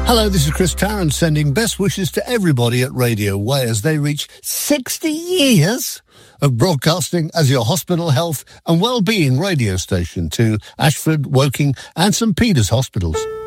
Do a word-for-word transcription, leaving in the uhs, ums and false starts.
Hello, this is Chris Tarrant sending best wishes to everybody at Radio Way as they reach sixty years of broadcasting as your hospital health and well-being radio station to Ashford, Woking and St Peter's hospitals.